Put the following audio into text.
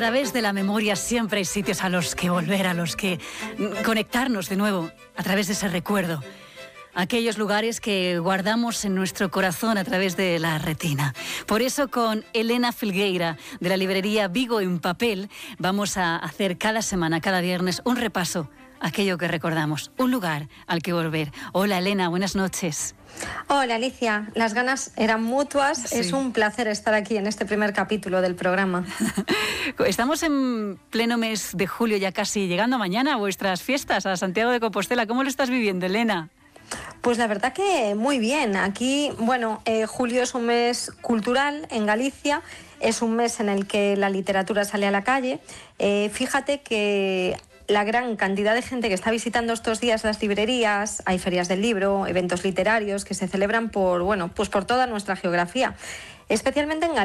través de la memoria siempre hay sitios a los que volver, a los que conectarnos de nuevo, a través de ese recuerdo. Aquellos lugares que guardamos en nuestro corazón a través de la retina. Por eso con Elena Filgueira, de la librería Vigo en Papel, vamos a hacer cada semana, cada viernes, un repaso a aquello que recordamos, un lugar al que volver. Hola Elena, buenas noches. Hola Alicia, las ganas eran mutuas, sí. Es un placer estar aquí en este primer capítulo del programa. Estamos en pleno mes de julio, ya casi llegando mañana a vuestras fiestas, a Santiago de Compostela. ¿Cómo lo estás viviendo, Elena? Pues la verdad que muy bien. Aquí, julio es un mes cultural en Galicia, es un mes en el que la literatura sale a la calle. Fíjate que la gran cantidad de gente que está visitando estos días las librerías, hay ferias del libro, eventos literarios que se celebran por toda nuestra geografía, especialmente en Galicia.